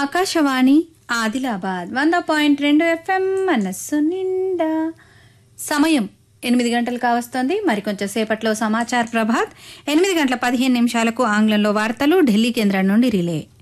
Akashvani Adilabad 100.2 FM మనస్సు నిండా. సమయం 8 గంటలు కావస్తోంది. మరికొంచెం సేపట్లో సమాచార్ ప్రభాత్. 8 గంటల 15 నిమిషాలకు ఆంగ్లంలో వార్తలు ఢిల్లీ కేంద్రం నుండి రిలే.